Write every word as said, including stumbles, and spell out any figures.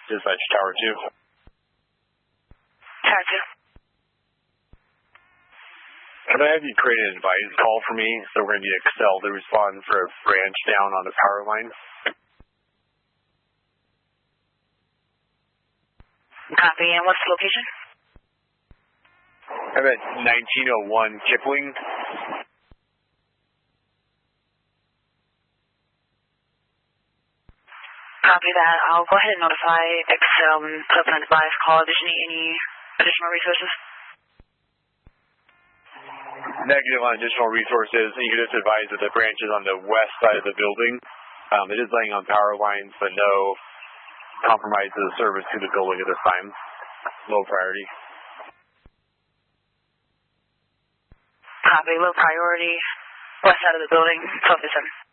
Dispatch Tower two. Tower two. Can I have you create an advice call for me? So we're going to need Excel to respond for a branch down on the power line. Copy. And what's the location? I'm at nineteen oh one Kipling. Copy that. I'll go ahead and notify Excel and put up an advice call. Did you need any additional resources? Negative on additional resources. You can just advise that the branch is on the west side of the building. Um, it is laying on power lines, but no compromise to the service to the building at this time. Low priority. Copy. Low priority. West side of the building. twelve to seven.